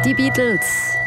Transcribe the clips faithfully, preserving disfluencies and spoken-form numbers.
Die Beatles.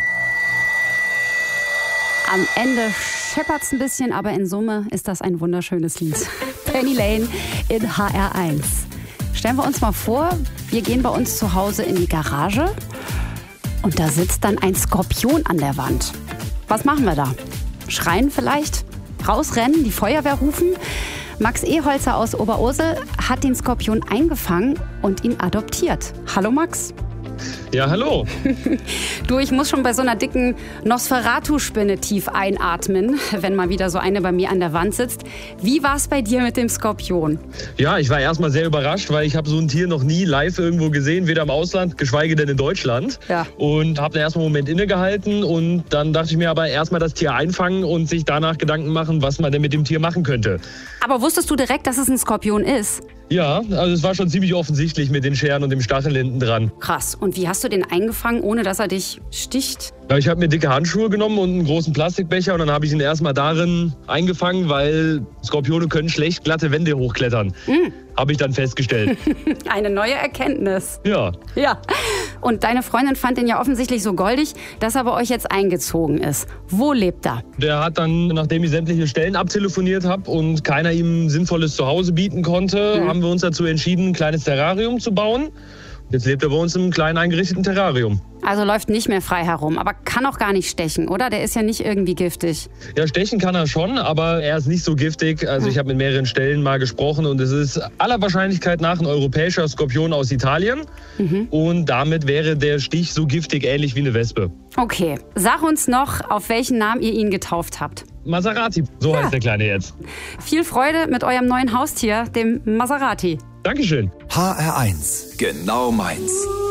Am Ende scheppert's ein bisschen, aber in Summe ist das ein wunderschönes Lied. Penny Lane in H R eins. Stellen wir uns mal vor, wir gehen bei uns zu Hause in die Garage und da sitzt dann ein Skorpion an der Wand. Was machen wir da? Schreien vielleicht? Rausrennen? Die Feuerwehr rufen? Max Eholzer aus Oberursel hat den Skorpion eingefangen und ihn adoptiert. Hallo Max. Ja, hallo. Du, ich muss schon bei so einer dicken Nosferatu-Spinne tief einatmen, wenn mal wieder so eine bei mir an der Wand sitzt. Wie war es bei dir mit dem Skorpion? Ja, ich war erstmal sehr überrascht, weil ich habe so ein Tier noch nie live irgendwo gesehen, weder im Ausland, geschweige denn in Deutschland. Ja. Und habe dann erstmal einen Moment innegehalten und dann dachte ich mir aber erstmal das Tier einfangen und sich danach Gedanken machen, was man denn mit dem Tier machen könnte. Aber wusstest du direkt, dass es ein Skorpion ist? Ja, also es war schon ziemlich offensichtlich mit den Scheren und dem Stachel hinten dran. Krass. Und wie hast du den eingefangen, ohne dass er dich sticht? Ja, ich habe mir dicke Handschuhe genommen und einen großen Plastikbecher und dann habe ich ihn erstmal darin eingefangen, weil Skorpione können schlecht glatte Wände hochklettern. Mm. Habe ich dann festgestellt. Eine neue Erkenntnis. Ja. Ja. Und deine Freundin fand den ja offensichtlich so goldig, dass er bei euch jetzt eingezogen ist. Wo lebt er? Der hat dann, nachdem ich sämtliche Stellen abtelefoniert habe und keiner ihm ein sinnvolles Zuhause bieten konnte, mhm. haben wir uns dazu entschieden, ein kleines Terrarium zu bauen. Jetzt lebt er bei uns im kleinen eingerichteten Terrarium. Also läuft nicht mehr frei herum, aber kann auch gar nicht stechen, oder? Der ist ja nicht irgendwie giftig. Ja, stechen kann er schon, aber er ist nicht so giftig. Also ich habe mit mehreren Stellen mal gesprochen und es ist aller Wahrscheinlichkeit nach ein europäischer Skorpion aus Italien. Mhm. Und damit wäre der Stich so giftig ähnlich wie eine Wespe. Okay, sag uns noch, auf welchen Namen ihr ihn getauft habt. Maserati, so ja. heißt der Kleine jetzt. Viel Freude mit eurem neuen Haustier, dem Maserati. Dankeschön. H R eins, genau meins.